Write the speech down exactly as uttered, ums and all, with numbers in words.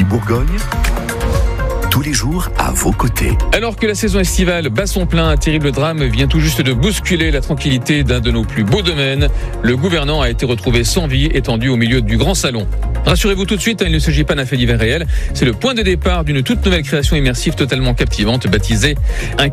Bourgogne, tous les jours à vos côtés. Alors que la saison estivale bat son plein, un terrible drame vient tout juste de bousculer la tranquillité d'un de nos plus beaux domaines. Le gouvernant a été retrouvé sans vie, étendu au milieu du grand salon. Rassurez-vous tout de suite, il ne s'agit pas d'un fait divers réel. C'est le point de départ d'une toute nouvelle création immersive totalement captivante, baptisée Un